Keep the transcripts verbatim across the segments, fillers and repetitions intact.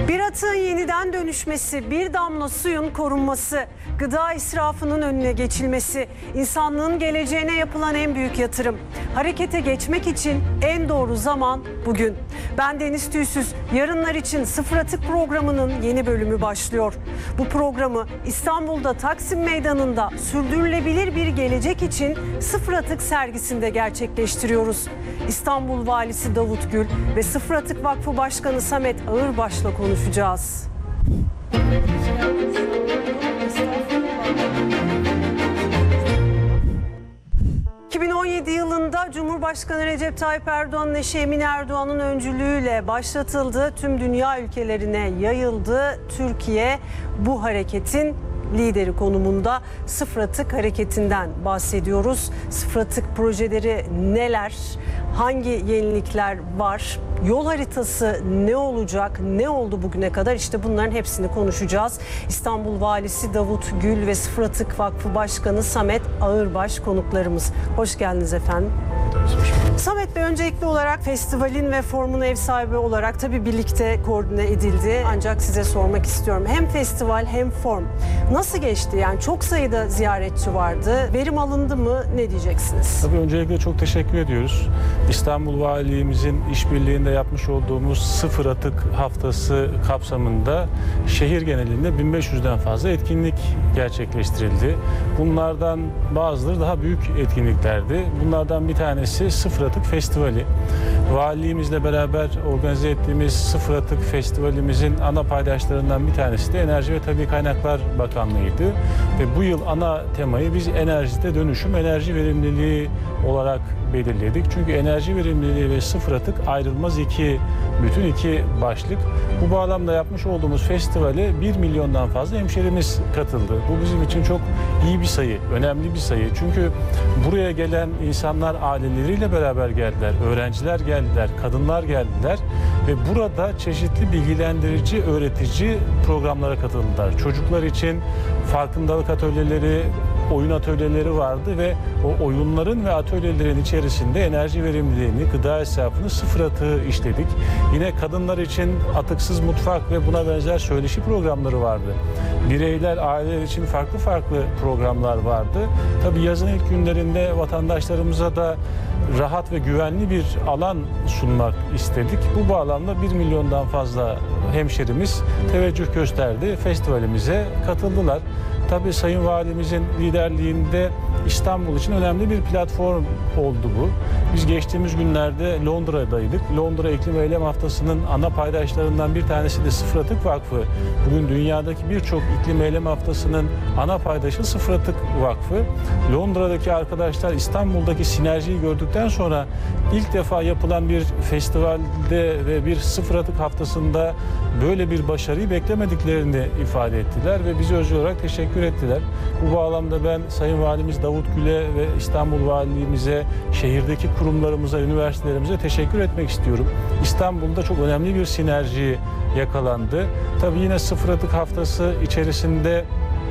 Bir atığın yeniden dönüşmesi, bir damla suyun korunması, gıda israfının önüne geçilmesi, insanlığın geleceğine yapılan en büyük yatırım. Harekete geçmek için en doğru zaman bugün. Ben Deniz Tüysüz, Yarınlar için Sıfır Atık programının yeni bölümü başlıyor. Bu programı İstanbul'da Taksim Meydanı'nda sürdürülebilir bir gelecek için Sıfır Atık sergisinde gerçekleştiriyoruz. İstanbul Valisi Davut Gül ve Sıfır Atık Vakfı Başkanı Samet Ağırbaş'la konuşacağız. iki bin on yedi yılında Cumhurbaşkanı Recep Tayyip Erdoğan'ın eşi Emine Erdoğan'ın öncülüğüyle başlatıldı. Tüm dünya ülkelerine yayıldı. Türkiye bu hareketin lideri konumunda. Sıfır Atık hareketinden bahsediyoruz. Sıfır Atık projeleri neler? Hangi yenilikler var? Yol haritası ne olacak? Ne oldu bugüne kadar? İşte bunların hepsini konuşacağız. İstanbul Valisi Davut Gül ve Sıfır Atık Vakfı Başkanı Samet Ağırbaş konuklarımız. Hoş geldiniz efendim. Samet Bey, öncelikli olarak festivalin ve formun ev sahibi olarak tabii birlikte koordine edildi. Ancak size sormak istiyorum. Hem festival hem form nasıl geçti? Yani çok sayıda ziyaretçi vardı. Verim alındı mı? Ne diyeceksiniz? Tabii öncelikle çok teşekkür ediyoruz. İstanbul Valiliğimizin işbirliğinde yapmış olduğumuz Sıfır Atık Haftası kapsamında şehir genelinde bin beş yüzden fazla etkinlik gerçekleştirildi. Bunlardan bazıları daha büyük etkinliklerdi. Bunlardan bir tanesi Sıfır Atık Festivali. Valiliğimizle beraber organize ettiğimiz Sıfır Atık Festivalimizin ana paydaşlarından bir tanesi de Enerji ve Tabii Kaynaklar Bakanlığı'ydı. Ve bu yıl ana temayı biz enerjide dönüşüm, enerji verimliliği olarak belirledik. Çünkü enerji verimliliği ve sıfır atık ayrılmaz iki bütün iki başlık. Bu bağlamda yapmış olduğumuz festivale bir milyondan fazla hemşerimiz katıldı. Bu bizim için çok iyi bir sayı, önemli bir sayı. Çünkü buraya gelen insanlar aileleriyle beraber geldiler, öğrenciler geldiler, kadınlar geldiler ve burada çeşitli bilgilendirici, öğretici programlara katıldılar. Çocuklar için farkındalık atölyeleri, oyun atölyeleri vardı ve o oyunların ve atölyelerin içerisinde enerji verimliliğini, gıda israfını, sıfır atığı işledik. Yine kadınlar için atıksız mutfak ve buna benzer söyleşi programları vardı. Bireyler, aileler için farklı farklı programlar vardı. Tabii yazın ilk günlerinde vatandaşlarımıza da rahat ve güvenli bir alan sunmak istedik. Bu bağlamda bir milyondan fazla hemşerimiz teveccüh gösterdi, festivalimize katıldılar. Tabii Sayın Valimizin liderliğinde İstanbul için önemli bir platform oldu bu. Biz geçtiğimiz günlerde Londra'daydık. Londra İklim Eylem Haftası'nın ana paydaşlarından bir tanesi de Sıfır Atık Vakfı. Bugün dünyadaki birçok İklim Eylem Haftası'nın ana paydaşı Sıfır Atık Vakfı. Londra'daki arkadaşlar İstanbul'daki sinerjiyi gördükten sonra ilk defa yapılan bir festivalde ve bir Sıfır Atık Haftası'nda böyle bir başarıyı beklemediklerini ifade ettiler ve bize özel olarak teşekkür ettiler. Bu bağlamda ben Sayın Valimiz Davut Gül'e ve İstanbul Valiliğimize, şehirdeki kurumlarımıza, üniversitelerimize teşekkür etmek istiyorum. İstanbul'da çok önemli bir sinerji yakalandı. Tabii yine Sıfır Atık Haftası içerisinde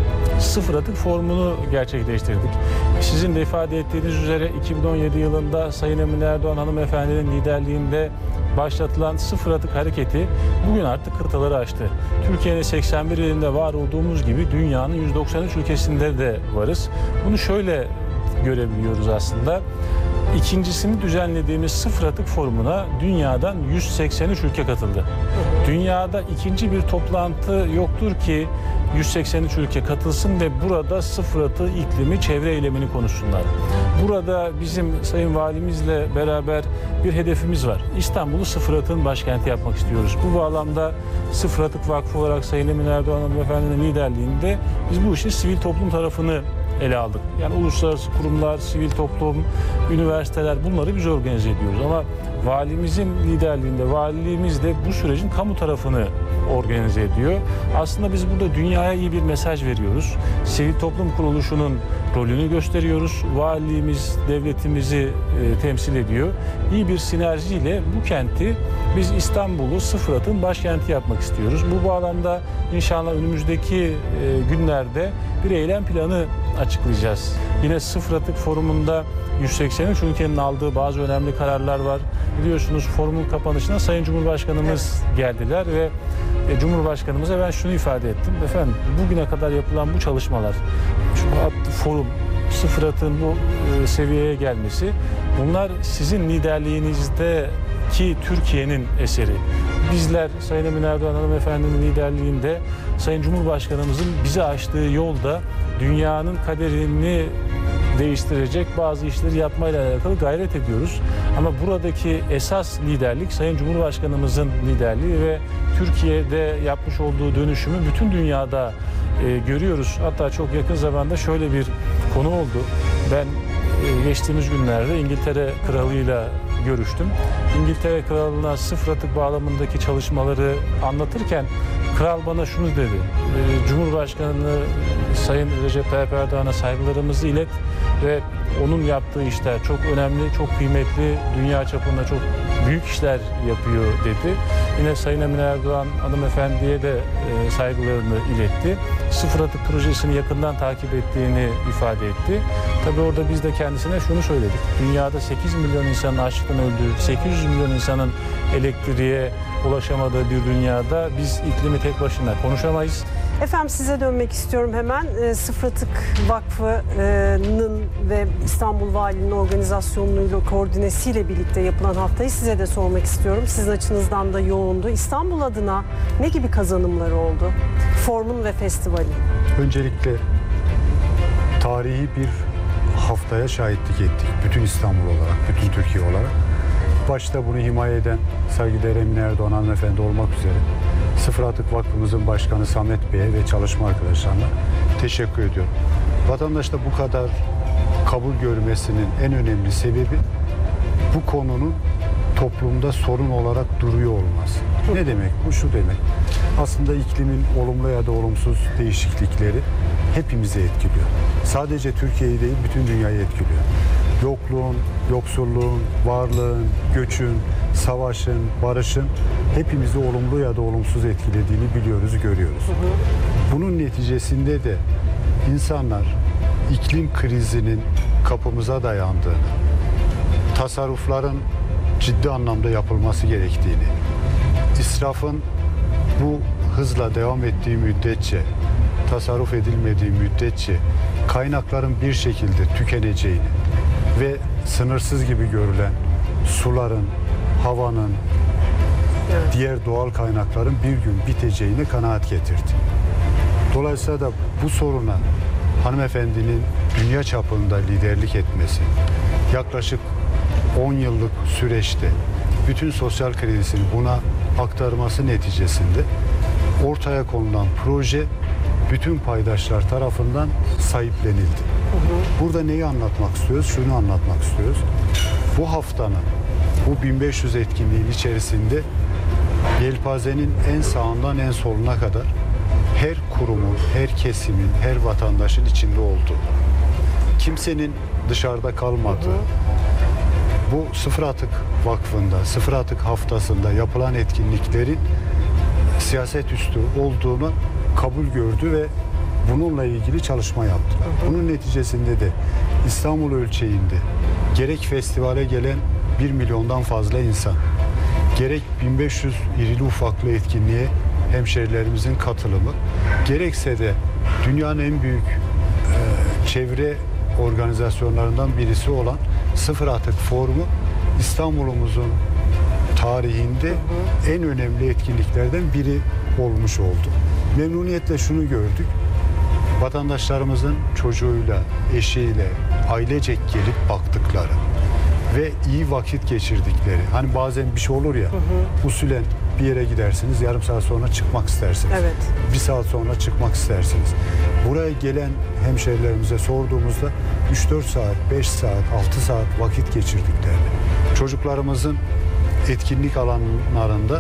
Sıfır Atık Forumunu gerçekleştirdik. Sizin de ifade ettiğiniz üzere iki bin on yedi yılında Sayın Emine Erdoğan hanımefendinin liderliğinde başlatılan Sıfır Atık hareketi bugün artık kıtaları aştı. Türkiye'nin seksen bir ilinde var olduğumuz gibi dünyanın yüz doksan üç ülkesinde de varız. Bunu şöyle görebiliyoruz aslında. İkincisini düzenlediğimiz Sıfır Atık Forumu'na dünyadan yüz seksen üç ülke katıldı. Dünyada ikinci bir toplantı yoktur ki yüz seksen üç ülke katılsın ve burada sıfır atık iklimi, çevre eylemini konuşsunlar. Burada bizim Sayın Valimizle beraber bir hedefimiz var. İstanbul'u sıfır atığın başkenti yapmak istiyoruz. Bu bağlamda Sıfır Atık Vakfı olarak Sayın Emine Erdoğan hanımefendinin liderliğinde biz bu işi sivil toplum tarafını ele aldık. Yani uluslararası kurumlar, sivil toplum, üniversiteler, bunları biz organize ediyoruz. Ama valimizin liderliğinde, valiliğimiz de bu sürecin kamu tarafını organize ediyor. Aslında biz burada dünyaya iyi bir mesaj veriyoruz. Sivil toplum kuruluşunun rolünü gösteriyoruz. Valiliğimiz devletimizi e, temsil ediyor. İyi bir sinerjiyle bu kenti, biz İstanbul'u sıfır atığın başkenti yapmak istiyoruz. Bu bağlamda inşallah önümüzdeki e, günlerde bir eylem planı açıklayacağız. Yine Sıfır Atık Forumu'nda yüz seksen üç ülkenin aldığı bazı önemli kararlar var. Biliyorsunuz forumun kapanışına Sayın Cumhurbaşkanımız evet. geldiler ve e, Cumhurbaşkanımıza ben şunu ifade ettim. Efendim bugüne kadar yapılan bu çalışmalar, şu forum, sıfır atığın bu e, seviyeye gelmesi, bunlar sizin liderliğinizdeki Türkiye'nin eseri. Bizler Sayın Emine Erdoğan hanımefendinin liderliğinde Sayın Cumhurbaşkanımızın bize açtığı yolda dünyanın kaderini değiştirecek bazı işleri yapmayla alakalı gayret ediyoruz. Ama buradaki esas liderlik Sayın Cumhurbaşkanımızın liderliği ve Türkiye'de yapmış olduğu dönüşümü bütün dünyada e, görüyoruz. Hatta çok yakın zamanda şöyle bir konu oldu. Ben e, geçtiğimiz günlerde İngiltere Kralı'yla görüştüm. İngiltere Kralı'na sıfır atık bağlamındaki çalışmaları anlatırken kral bana şunu dedi. E, Cumhurbaşkanı Sayın Recep Tayyip Erdoğan'a saygılarımızı ilet ve onun yaptığı işler çok önemli, çok kıymetli, dünya çapında çok büyük işler yapıyor dedi. Yine Sayın Emine Erdoğan hanımefendiye de e, saygılarını iletti. Sıfır atık projesini yakından takip ettiğini ifade etti. Tabii orada biz de kendisine şunu söyledik. Dünyada sekiz milyon insanın açlıktan öldüğü, sekiz yüz milyon insanın elektriğe ulaşamadığı bir dünyada biz iklimi tek başına konuşamayız. Efendim size dönmek istiyorum hemen. E, Sıfır Atık Vakfı'nın ve İstanbul Valiliğinin organizasyonuyla, koordinesiyle birlikte yapılan haftayı size de sormak istiyorum. Sizin açınızdan da yoğundu. İstanbul adına ne gibi kazanımları oldu? Forumun ve festivalin. Öncelikle tarihi bir haftaya şahitlik ettik. Bütün İstanbul olarak, bütün Türkiye olarak. Başta bunu himaye eden saygıdeğer Emine Erdoğan hanımefendi olmak üzere Sıfır Atık Vakfımızın Başkanı Samet Bey'e ve çalışma arkadaşlarına teşekkür ediyorum. Vatandaşta bu kadar kabul görmesinin en önemli sebebi bu konunun toplumda sorun olarak duruyor olması. Ne demek? Bu şu demek. Aslında iklimin olumlu ya da olumsuz değişiklikleri hepimizi etkiliyor. Sadece Türkiye'yi değil, bütün dünyayı etkiliyor. Yokluğun, yoksulluğun, varlığın, göçün, savaşın, barışın hepimizi olumlu ya da olumsuz etkilediğini biliyoruz, görüyoruz. Bunun neticesinde de insanlar iklim krizinin kapımıza dayandığını, tasarrufların ciddi anlamda yapılması gerektiğini, israfın bu hızla devam ettiği müddetçe, tasarruf edilmediği müddetçe kaynakların bir şekilde tükeneceğini ve sınırsız gibi görülen suların, havanın, evet. diğer doğal kaynakların bir gün biteceğine kanaat getirdi. Dolayısıyla da bu soruna hanımefendinin dünya çapında liderlik etmesi, yaklaşık on yıllık süreçte bütün sosyal kredisini buna aktarması neticesinde ortaya konulan proje bütün paydaşlar tarafından sahiplenildi. Burada neyi anlatmak istiyoruz? Şunu anlatmak istiyoruz. Bu haftanın, bu bin beş yüz etkinliğin içerisinde yelpazenin en sağından en soluna kadar her kurumun, her kesimin, her vatandaşın içinde olduğu, kimsenin dışarıda kalmadığı, bu Sıfır Atık Vakfı'nda, Sıfır Atık Haftası'nda yapılan etkinliklerin siyaset üstü olduğunu kabul gördü ve bununla ilgili çalışma yaptı. Bunun neticesinde de İstanbul ölçeğinde gerek festivale gelen bir milyondan fazla insan, gerek bin beş yüz irili ufaklı etkinliğe hemşehrilerimizin katılımı, gerekse de dünyanın en büyük e, çevre organizasyonlarından birisi olan Sıfır Atık Forumu İstanbul'umuzun tarihinde hı hı. en önemli etkinliklerden biri olmuş oldu. Memnuniyetle şunu gördük. Vatandaşlarımızın çocuğuyla, eşiyle, ailecek gelip baktıkları ve iyi vakit geçirdikleri. Hani bazen bir şey olur ya, hı hı. usulen bir yere gidersiniz, yarım saat sonra çıkmak istersiniz. Evet. Bir saat sonra çıkmak istersiniz. Buraya gelen hemşehrilerimize sorduğumuzda üç dört saat, beş saat, altı saat vakit geçirdiklerini, çocuklarımızın etkinlik alanlarında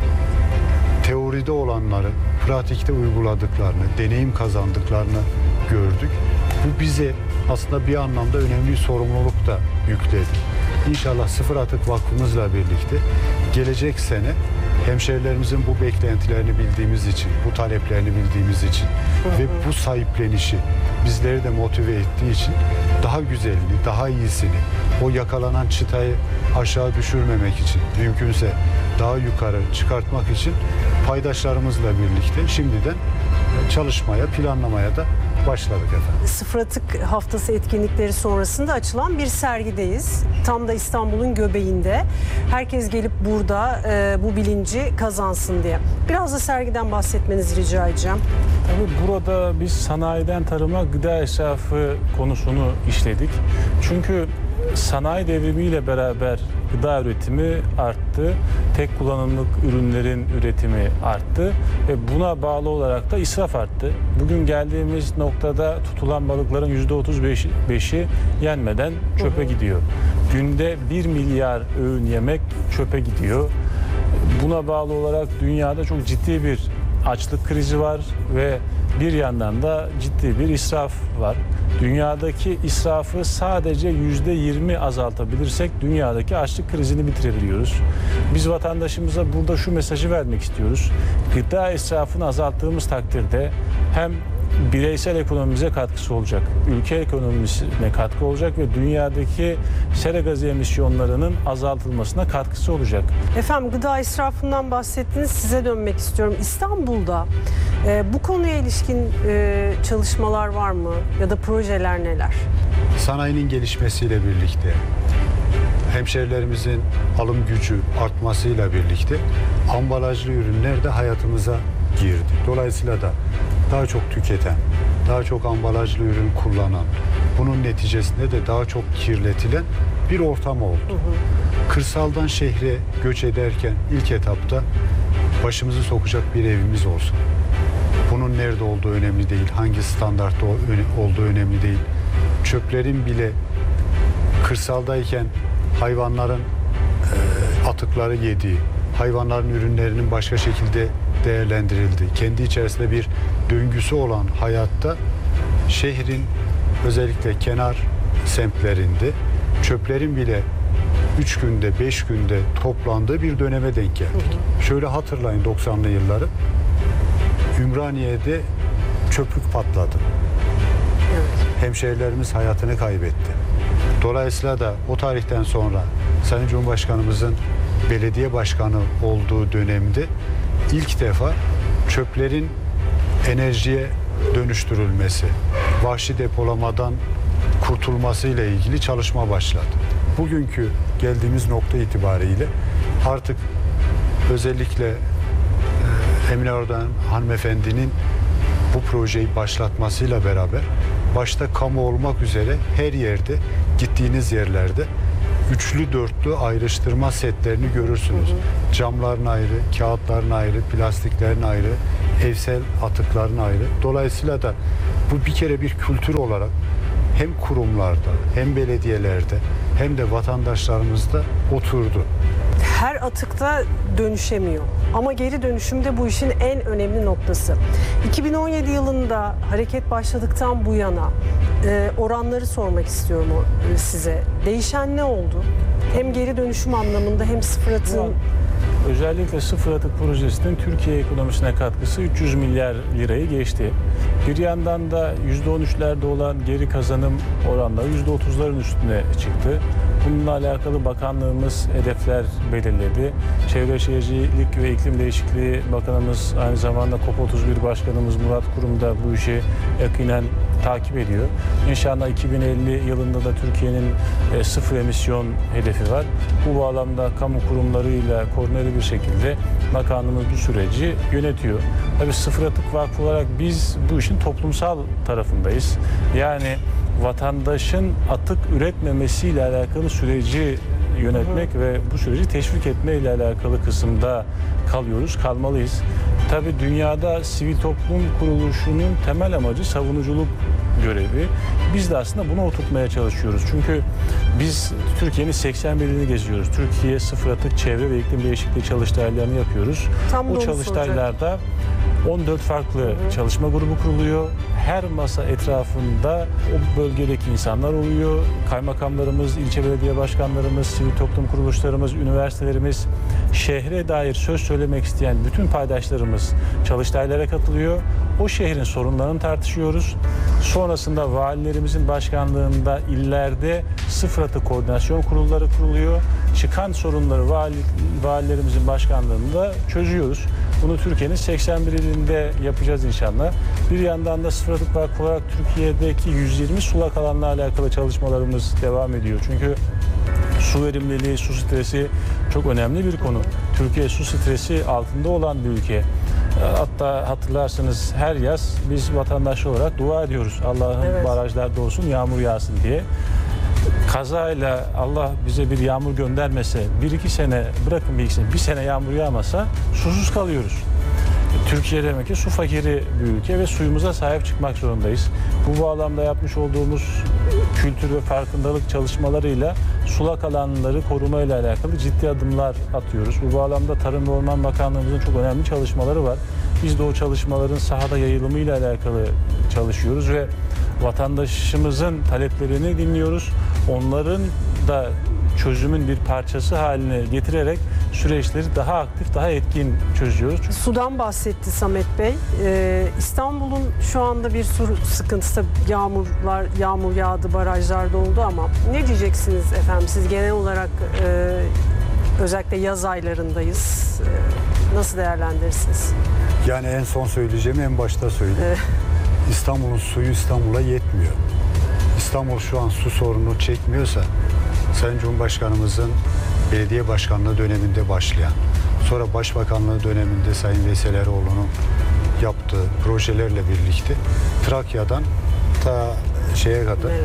teoride olanları, pratikte uyguladıklarını, deneyim kazandıklarını gördük. Bu bize aslında bir anlamda önemli bir sorumluluk da yükledi. İnşallah Sıfır Atık Vakfımızla birlikte gelecek sene hemşehrilerimizin bu beklentilerini bildiğimiz için, bu taleplerini bildiğimiz için ve bu sahiplenişi bizleri de motive ettiği için daha güzelini, daha iyisini, o yakalanan çıtayı aşağı düşürmemek için, mümkünse daha yukarı çıkartmak için paydaşlarımızla birlikte şimdiden çalışmaya, planlamaya da başladık efendim. Sıfır Atık Haftası etkinlikleri sonrasında açılan bir sergideyiz. Tam da İstanbul'un göbeğinde. Herkes gelip burada e, bu bilinci kazansın diye. Biraz da sergiden bahsetmenizi rica edeceğim. Tabii burada biz sanayiden tarıma gıda israfı konusunu işledik. Çünkü sanayi devrimiyle beraber gıda üretimi arttı. Tek kullanımlık ürünlerin üretimi arttı ve buna bağlı olarak da israf arttı. Bugün geldiğimiz noktada tutulan balıkların yüzde otuz beşi yenmeden çöpe gidiyor. Günde bir milyar öğün yemek çöpe gidiyor. Buna bağlı olarak dünyada çok ciddi bir açlık krizi var ve bir yandan da ciddi bir israf var. Dünyadaki israfı sadece yüzde yirmi azaltabilirsek dünyadaki açlık krizini bitirebiliyoruz. Biz vatandaşımıza burada şu mesajı vermek istiyoruz. Gıda israfını azalttığımız takdirde hem bireysel ekonomimize katkısı olacak, ülke ekonomisine katkı olacak ve dünyadaki sera gazı emisyonlarının azaltılmasına katkısı olacak. Efendim gıda israfından bahsettiniz. Size dönmek istiyorum. İstanbul'da e, bu konuya ilişkin e, çalışmalar var mı? Ya da projeler neler? Sanayinin gelişmesiyle birlikte, hemşehrilerimizin alım gücü artmasıyla birlikte ambalajlı ürünler de hayatımıza girdi. Dolayısıyla da daha çok tüketen, daha çok ambalajlı ürün kullanan, bunun neticesinde de daha çok kirletilen bir ortam oldu. Hı hı. Kırsaldan şehre göç ederken ilk etapta başımızı sokacak bir evimiz olsun. Bunun nerede olduğu önemli değil, hangi standartta olduğu önemli değil. Çöplerin bile kırsaldayken hayvanların e, atıkları yediği, hayvanların ürünlerinin başka şekilde değerlendirildi. Kendi içerisinde bir döngüsü olan hayatta şehrin özellikle kenar semtlerinde çöplerin bile üç günde, beş günde toplandığı bir döneme denk geldik. Hı hı. Şöyle hatırlayın doksanlı yılları. Ümraniye'de çöplük patladı. Evet. Hemşehrilerimiz hayatını kaybetti. Dolayısıyla da o tarihten sonra Sayın Cumhurbaşkanımızın belediye başkanı olduğu dönemde ilk defa çöplerin enerjiye dönüştürülmesi, vahşi depolamadan kurtulmasıyla ilgili çalışma başladı. Bugünkü geldiğimiz nokta itibariyle artık özellikle Emine Erdoğan hanımefendinin bu projeyi başlatmasıyla beraber başta kamu olmak üzere her yerde, gittiğiniz yerlerde üçlü dörtlü ayrıştırma setlerini görürsünüz. Hı hı. Camların ayrı, kağıtların ayrı, plastiklerin ayrı, evsel atıkların ayrı. Dolayısıyla da bu bir kere bir kültür olarak hem kurumlarda, hem belediyelerde, hem de vatandaşlarımızda oturdu. Her atıkta dönüşemiyor. Ama geri dönüşümde bu işin en önemli noktası. iki bin on yedi yılında hareket başladıktan bu yana e, oranları sormak istiyorum o, e, size. Değişen ne oldu? Hem geri dönüşüm anlamında hem sıfır atığın... Özellikle sıfır atık projesinin Türkiye ekonomisine katkısı üç yüz milyar lirayı geçti. Bir yandan da yüzde on üçlerde olan geri kazanım oranları yüzde otuzların üstüne çıktı. Bununla alakalı bakanlığımız hedefler belirledi. Çevre Şehircilik ve İklim Değişikliği Bakanımız, aynı zamanda COP otuz bir Başkanımız Murat Kurum da bu işi yakinen takip ediyor. İnşallah iki bin elli yılında da Türkiye'nin e, sıfır emisyon hedefi var. Bu bağlamda kamu kurumlarıyla koordineli bir şekilde bakanlığımız bu süreci yönetiyor. Tabii Sıfır Atık Vakfı olarak biz bu işin toplumsal tarafındayız. Yani vatandaşın atık üretmemesiyle alakalı süreci yönetmek hı hı. ve bu süreci teşvik etme ile alakalı kısımda kalıyoruz, kalmalıyız. Tabii dünyada sivil toplum kuruluşunun temel amacı savunuculuk görevi. Biz de aslında bunu oturtmaya çalışıyoruz. Çünkü biz Türkiye'nin seksen bir ilini geziyoruz. Türkiye Sıfır Atık Çevre ve İklim Değişikliği çalıştaylarını yapıyoruz. Tam bu çalıştaylarda on dört farklı çalışma grubu kuruluyor. Her masa etrafında o bölgedeki insanlar oluyor. Kaymakamlarımız, ilçe belediye başkanlarımız, sivil toplum kuruluşlarımız, üniversitelerimiz, şehre dair söz söylemek isteyen bütün paydaşlarımız çalıştaylara katılıyor. O şehrin sorunlarını tartışıyoruz. Sonrasında valilerimizin başkanlığında illerde sıfır atık koordinasyon kurulları kuruluyor. Çıkan sorunları vali, valilerimizin başkanlığında çözüyoruz. Bunu Türkiye'nin seksen bir ilinde yapacağız inşallah. Bir yandan da Sıfır Atık Vakfı olarak Türkiye'deki yüz yirmi sulak alanla alakalı çalışmalarımız devam ediyor. Çünkü su verimliliği, su stresi çok önemli bir konu. Türkiye su stresi altında olan bir ülke. Hatta hatırlarsınız her yaz biz vatandaş olarak dua ediyoruz. Allah'ın Evet. barajlar dolsun, yağmur yağsın diye. Kazayla Allah bize bir yağmur göndermese, bir iki sene, bırakın bir iki sene, bir sene yağmur yağmasa susuz kalıyoruz. Türkiye demek ki su fakiri bir ülke ve suyumuza sahip çıkmak zorundayız. Bu bağlamda yapmış olduğumuz kültür ve farkındalık çalışmalarıyla sulak alanları korumayla alakalı ciddi adımlar atıyoruz. Bu bağlamda Tarım ve Orman Bakanlığımızın çok önemli çalışmaları var. Biz de o çalışmaların sahada yayılımıyla alakalı çalışıyoruz ve vatandaşımızın taleplerini dinliyoruz. Onların da çözümün bir parçası haline getirerek süreçleri daha aktif, daha etkin çözüyoruz. Sudan bahsetti Samet Bey. Ee, İstanbul'un şu anda bir su sıkıntısı, yağmurlar, yağmur yağdı, barajlar doldu ama ne diyeceksiniz efendim? Siz genel olarak e, özellikle yaz aylarındayız. E, nasıl değerlendirirsiniz? Yani en son söyleyeceğimi en başta söyleyeyim. Evet. İstanbul'un suyu İstanbul'a yetmiyor. İstanbul şu an su sorunu çekmiyorsa Sayın Cumhurbaşkanımızın belediye başkanlığı döneminde başlayan, sonra başbakanlığı döneminde Sayın Veysel Eroğlu'nun yaptığı projelerle birlikte Trakya'dan ta şeye kadar, Evet.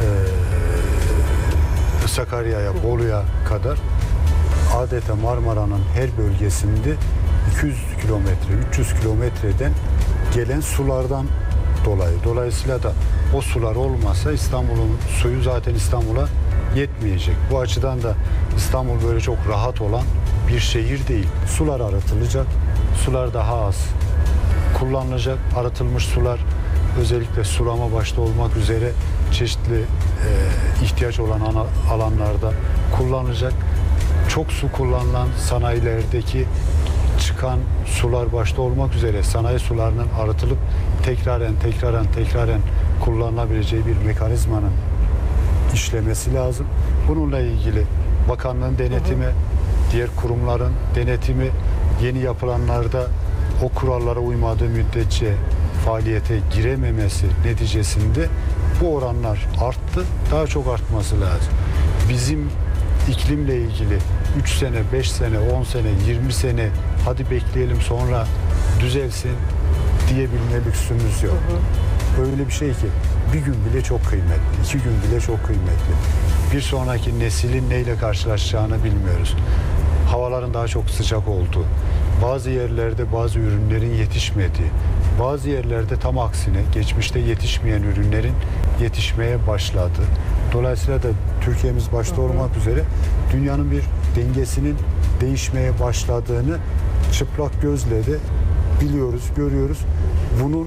e, Sakarya'ya, Bolu'ya kadar adeta Marmara'nın her bölgesinde iki yüz kilometre, üç yüz kilometreden gelen sulardan dolayı. Dolayısıyla da o sular olmazsa İstanbul'un suyu zaten İstanbul'a yetmeyecek. Bu açıdan da İstanbul böyle çok rahat olan bir şehir değil. Sular arıtılacak, sular daha az kullanılacak. Arıtılmış sular özellikle sulama başta olmak üzere çeşitli e, ihtiyaç olan ana, alanlarda kullanılacak. Çok su kullanılan sanayilerdeki çıkan sular başta olmak üzere sanayi sularının arıtılıp tekraren tekraren tekraren kullanılabileceği bir mekanizmanın işlemesi lazım. Bununla ilgili bakanlığın denetimi, diğer kurumların denetimi, yeni yapılanlarda o kurallara uymadığı müddetçe faaliyete girememesi neticesinde bu oranlar arttı. Daha çok artması lazım. Bizim iklimle ilgili üç sene, beş sene, on sene, yirmi sene hadi bekleyelim sonra düzelsin diyebilme lüksümüz yok. Öyle bir şey ki bir gün bile çok kıymetli, iki gün bile çok kıymetli. Bir sonraki neslin neyle karşılaşacağını bilmiyoruz. Havaların daha çok sıcak olduğu, bazı yerlerde bazı ürünlerin yetişmediği, bazı yerlerde tam aksine geçmişte yetişmeyen ürünlerin yetişmeye başladığı. Dolayısıyla da Türkiye'miz başta olmak üzere dünyanın bir dengesinin değişmeye başladığını çıplak gözle de biliyoruz, görüyoruz. Bunun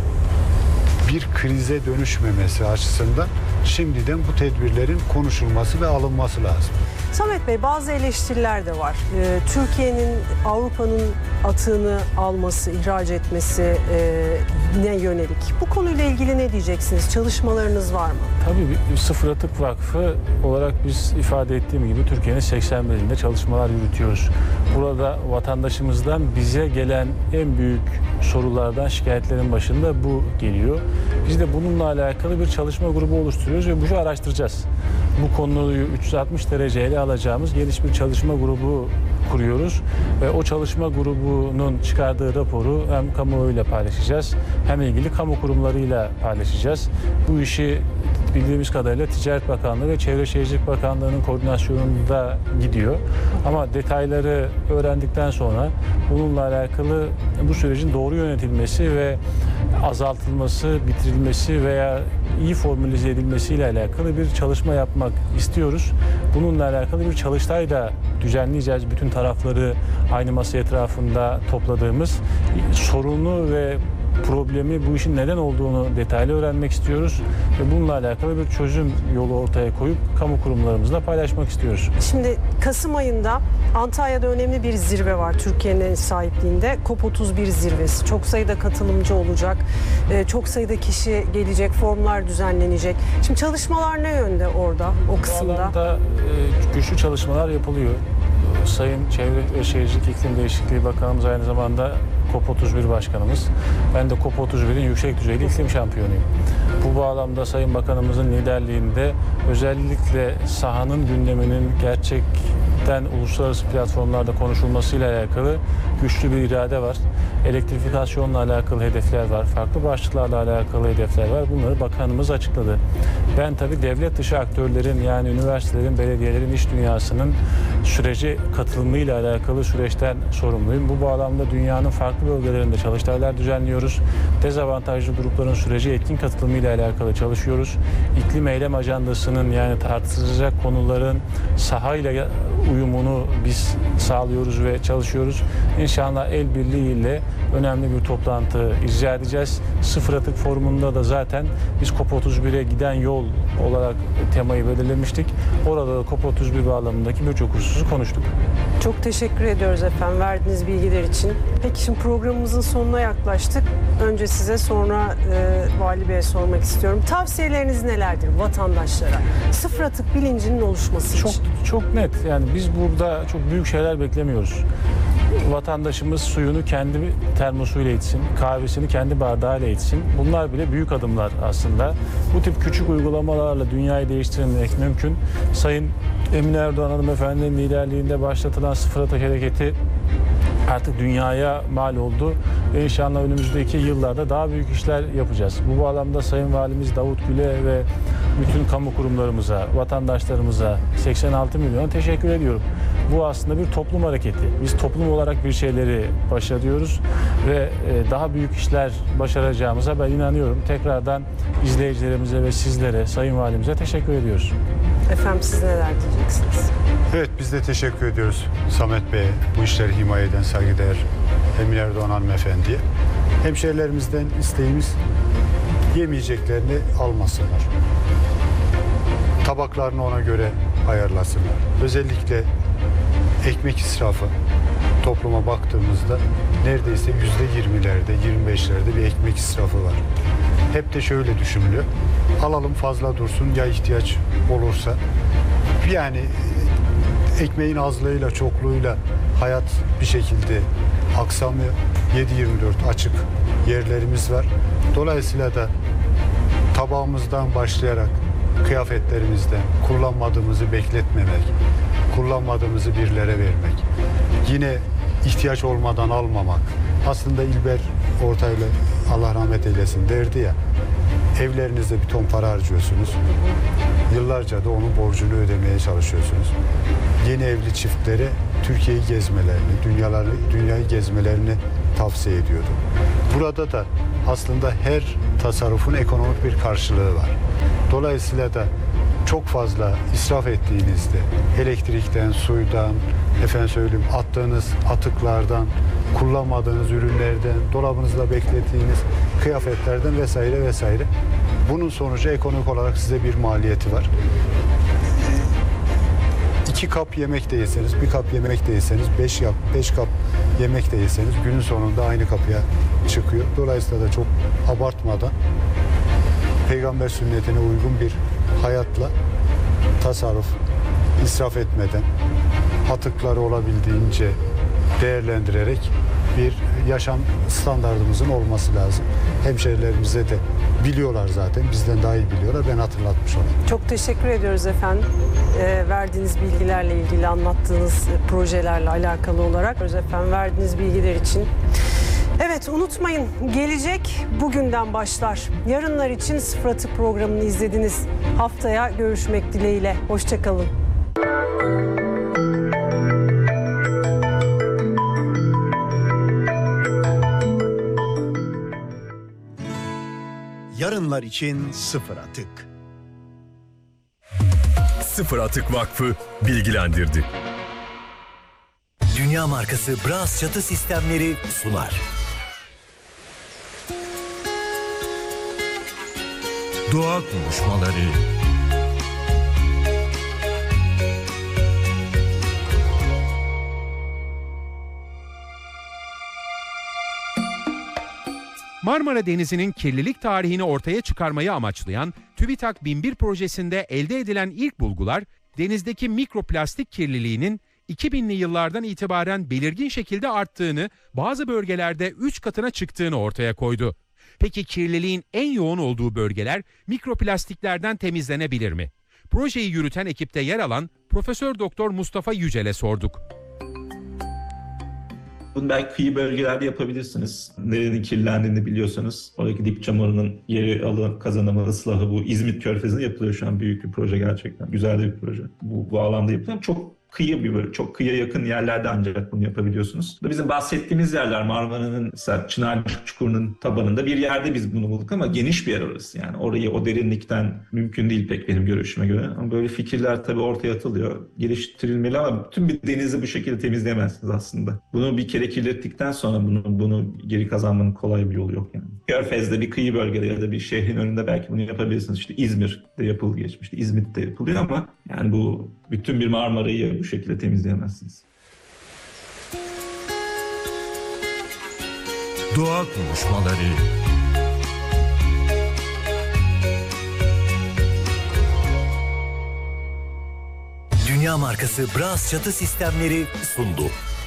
bir krize dönüşmemesi açısından şimdiden bu tedbirlerin konuşulması ve alınması lazım. Samet Bey, bazı eleştiriler de var. Ee, Türkiye'nin Avrupa'nın atığını alması, ihraç etmesi e, ne yönelik? Bu konuyla ilgili ne diyeceksiniz? Çalışmalarınız var mı? Tabii bir Sıfır Atık Vakfı olarak biz ifade ettiğim gibi Türkiye'nin seksen bir ilinde çalışmalar yürütüyoruz. Burada vatandaşımızdan bize gelen en büyük sorulardan, şikayetlerin başında bu geliyor. Biz de bununla alakalı bir çalışma grubu oluşturuyoruz ve bunu araştıracağız. Bu konuyu üç yüz altmış derece ele alacağımız geniş bir çalışma grubu kuruyoruz ve o çalışma grubunun çıkardığı raporu hem kamuoyuyla paylaşacağız hem ilgili kamu kurumlarıyla paylaşacağız. Bu işi bildiğimiz kadarıyla Ticaret Bakanlığı ve Çevre Şehircilik Bakanlığı'nın koordinasyonunda gidiyor. Ama detayları öğrendikten sonra bununla alakalı bu sürecin doğru yönetilmesi ve azaltılması, bitirilmesi veya iyi formülize edilmesiyle alakalı bir çalışma yapmak istiyoruz. Bununla alakalı bir çalıştay da düzenleyeceğiz bütün tarafları aynı masa etrafında topladığımız sorunu ve problemi, bu işin neden olduğunu detaylı öğrenmek istiyoruz ve bununla alakalı bir çözüm yolu ortaya koyup kamu kurumlarımızla paylaşmak istiyoruz. Şimdi Kasım ayında Antalya'da önemli bir zirve var Türkiye'nin sahipliğinde. COP otuz bir zirvesi. Çok sayıda katılımcı olacak. Çok sayıda kişi gelecek, forumlar düzenlenecek. Şimdi çalışmalar ne yönde orada, o kısımda? Bu alanda güçlü çalışmalar yapılıyor. Sayın Çevre ve Şehircilik İklim Değişikliği Bakanımız aynı zamanda COP otuz bir Başkanımız. Ben de COP otuz birin yüksek düzeyli iklim şampiyonuyum. Bu bağlamda Sayın Bakanımızın liderliğinde özellikle sahanın gündeminin gerçekten uluslararası platformlarda konuşulmasıyla alakalı güçlü bir irade var. Elektrifikasyonla alakalı hedefler var. Farklı başlıklarla alakalı hedefler var. Bunları bakanımız açıkladı. Ben tabii devlet dışı aktörlerin, yani üniversitelerin, belediyelerin, iş dünyasının sürece katılımıyla alakalı süreçten sorumluyum. Bu bağlamda dünyanın farklı bölgelerinde çalıştaylar düzenliyoruz. Dezavantajlı grupların sürece etkin katılımıyla alakalı çalışıyoruz. İklim eylem ajandasının, yani tartışılacak konuların sahayla uyumunu biz sağlıyoruz ve çalışıyoruz. İnşallah el birliğiyle önemli bir toplantı icra edeceğiz. Sıfır Atık Forumu'nda da zaten biz COP otuz bire giden yol olarak temayı belirlemiştik. Orada da COP otuz bir bağlamındaki birçok hususu konuştuk. Çok teşekkür ediyoruz efendim verdiğiniz bilgiler için. Peki şimdi programımızın sonuna yaklaştık. Önce size, sonra e, Vali Bey'e sormak istiyorum. Tavsiyeleriniz nelerdir vatandaşlara? Sıfır atık bilincinin oluşması Çok için. çok net. Yani biz burada çok büyük şeyler beklemiyoruz. Vatandaşımız suyunu kendi termosuyla içsin, kahvesini kendi bardağıyla içsin. Bunlar bile büyük adımlar aslında. Bu tip küçük uygulamalarla dünyayı değiştirmek mümkün. Sayın Emine Erdoğan hanımefendinin liderliğinde başlatılan Sıfır Atık Hareketi artık dünyaya mal oldu. Ve inşallah önümüzdeki yıllarda daha büyük işler yapacağız. Bu bağlamda Sayın Valimiz Davut Gül'e ve bütün kamu kurumlarımıza, vatandaşlarımıza seksen altı milyona teşekkür ediyorum. Bu aslında bir toplum hareketi. Biz toplum olarak bir şeyleri başarıyoruz ve daha büyük işler başaracağımıza ben inanıyorum. Tekrardan izleyicilerimize ve sizlere, Sayın Valimize teşekkür ediyoruz. Efendim siz neler diyeceksiniz? Evet, biz de teşekkür ediyoruz Samet Bey'e, bu işleri himaye eden saygıdeğer Emine Erdoğan hanımefendiye. Hemşehrilerimizden isteğimiz yemeyeceklerini almasınlar. Tabaklarını ona göre ayarlasınlar. Özellikle ekmek israfı topluma baktığımızda neredeyse yüzde yirmilerde, yirmi beşlerde bir ekmek israfı var. Hep de şöyle düşünülüyor. Alalım fazla dursun, ya ihtiyaç olursa. Yani ekmeğin azlığıyla, çokluğuyla hayat bir şekilde aksamıyor. yedi yirmi dört açık yerlerimiz var. Dolayısıyla da tabağımızdan başlayarak kıyafetlerimizden kullanmadığımızı bekletmemek, kullanmadığımızı birilere vermek, yine ihtiyaç olmadan almamak. Aslında İlber Ortaylı, Allah rahmet eylesin, derdi ya, evlerinizde bir ton para harcıyorsunuz, yıllarca da onun borcunu ödemeye çalışıyorsunuz. Yeni evli çiftlere Türkiye'yi gezmelerini, dünyaları, dünyayı gezmelerini tavsiye ediyordu. Burada da aslında her tasarrufun ekonomik bir karşılığı var. Dolayısıyla da çok fazla israf ettiğinizde elektrikten, suydan, efendim söyleyeyim attığınız atıklardan, kullanmadığınız ürünlerden, dolabınızda beklettiğiniz kıyafetlerden vesaire vesaire. Bunun sonucu ekonomik olarak size bir maliyeti var. İki kap yemek de yeseniz, bir kap yemek de yeseniz, beş, yap, beş kap yemek de yeseniz günün sonunda aynı kapıya çıkıyor. Dolayısıyla da çok abartmadan Peygamber sünnetine uygun bir hayatla tasarruf, israf etmeden, atıkları olabildiğince değerlendirerek bir yaşam standardımızın olması lazım. Hemşehrilerimize de biliyorlar zaten, bizden daha iyi biliyorlar. Ben hatırlatmış olayım. Çok teşekkür ediyoruz efendim. E, verdiğiniz bilgilerle ilgili, anlattığınız projelerle alakalı olarak. Efendim verdiğiniz bilgiler için. Evet, unutmayın, gelecek bugünden başlar. Yarınlar için Sıfır Atık programını izlediniz. Haftaya görüşmek dileğiyle. Hoşça kalın. Yarınlar için Sıfır Atık. Sıfır Atık Vakfı bilgilendirdi. Dünya markası Bras çatı sistemleri sunar. Doğa konuşmaları. Marmara Denizi'nin kirlilik tarihini ortaya çıkarmayı amaçlayan TÜBİTAK bin bir projesinde elde edilen ilk bulgular, denizdeki mikroplastik kirliliğinin iki binli yıllardan itibaren belirgin şekilde arttığını, bazı bölgelerde üç katına çıktığını ortaya koydu. Peki kirliliğin en yoğun olduğu bölgeler mikroplastiklerden temizlenebilir mi? Projeyi yürüten ekipte yer alan Profesör Doktor Mustafa Yücel'e sorduk. Bunu belki kıyı bölgelerde yapabilirsiniz. Nerenin kirlendiğini biliyorsanız oradaki dip çamurunun yeri alı, kazanımı, ıslahı bu İzmit Körfezi'nde yapılıyor şu an. Büyük bir proje gerçekten. Güzel de bir proje. Bu, bu alanda yapılıyor. Çok kıyı bir böyle, çok kıyıya yakın yerlerde ancak bunu yapabiliyorsunuz. Bizim bahsettiğimiz yerler Marmara'nın mesela Çınarcık Çukuru'nun tabanında bir yerde biz bunu bulduk ama geniş bir yer orası. Yani orayı o derinlikten mümkün değil pek benim görüşüme göre. Ama böyle fikirler tabii ortaya atılıyor. Geliştirilmeli ama bütün bir denizi bu şekilde temizleyemezsiniz aslında. Bunu bir kere kirlettikten sonra bunu, bunu geri kazanmanın kolay bir yolu yok yani. Körfez'de bir kıyı bölgede ya da bir şehrin önünde belki bunu yapabilirsiniz. İşte İzmir'de yapıldı geçmişti. İzmit'te yapılıyor ama yani bu bütün bir Marmara'yı bu şekilde temizleyemezsiniz. Doğa konuşmaları. Dünya markası Bras çatı sistemleri sundu.